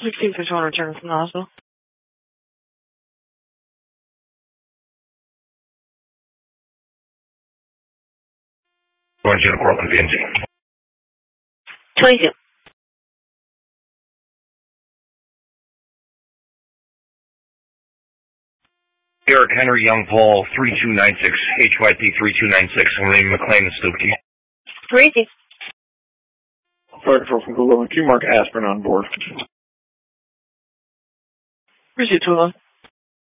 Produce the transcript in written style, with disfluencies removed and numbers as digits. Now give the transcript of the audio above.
1651 return from the hospital. Going to Portland, VNC. 22. Eric Henry Young Paul 3296, HYP 3296, William McLean and Stokey. 3. Fire control from Google and Q Mark Aspirin on board. Receive 211.